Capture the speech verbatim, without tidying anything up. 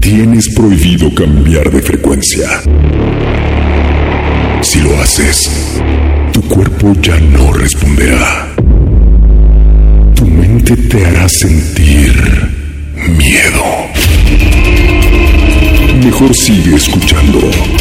Tienes prohibido cambiar de frecuencia. Si lo haces, tu cuerpo ya no responderá. Tu mente te hará sentir miedo. Mejor sigue escuchando